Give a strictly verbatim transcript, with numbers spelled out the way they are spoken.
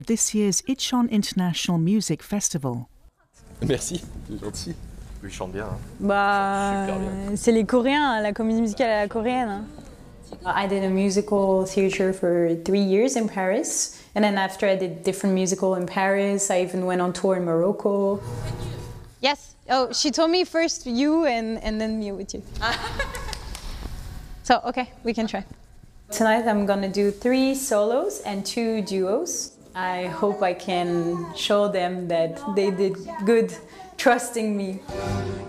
this year's Icheon International Music Festival. Merci, c'est gentil. Il chante bien. Hein. Bah, c'est les Coréens, la comédie musicale à la coréenne. Hein. I did a musical theater for three years in Paris, and then after I did different musical in Paris, I even went on tour in Morocco. Yes. Oh, she told me first you and, and then me with you. So, okay, we can try. Tonight I'm gonna do three solos and two duos. I hope I can show them that they did good trusting me.